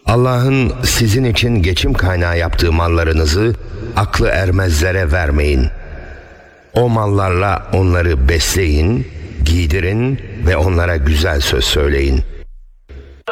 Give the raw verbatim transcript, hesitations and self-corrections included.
Allah'ın sizin için geçim kaynağı yaptığı mallarınızı aklı ermezlere vermeyin. O mallarla onları besleyin, giydirin ve onlara güzel söz söyleyin.